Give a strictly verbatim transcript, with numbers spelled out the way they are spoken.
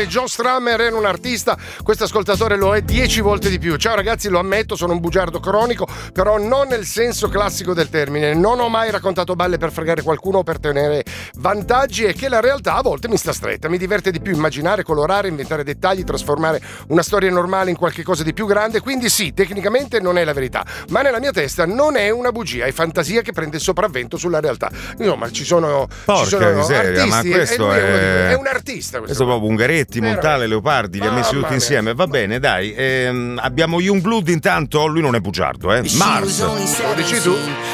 se Joe Strummer era un artista, questo ascoltatore lo è dieci volte di più. Ciao ragazzi, lo ammetto, sono un bugiardo cronico, però non nel senso classico del termine. Non ho mai raccontato balle per fregare qualcuno o per tenere vantaggi, e che la realtà a volte mi sta stretta. Mi diverte di più immaginare, colorare, inventare dettagli, trasformare una storia normale in qualche cosa di più grande. Quindi sì, tecnicamente non è la verità, ma nella mia testa non è una bugia, è fantasia che prende il sopravvento sulla realtà. Insomma, ci sono, Porca ci sono miseria, artisti, ma questo e lui è, uno di quelli. è... È un artista questo. Questo proprio Ungaretti, Vero. Montale, Leopardi, li ha messi tutti insieme. Va bene, dai. Ehm, abbiamo Youngblood intanto, lui non è bugiardo, eh. Mars. Lo dici tu?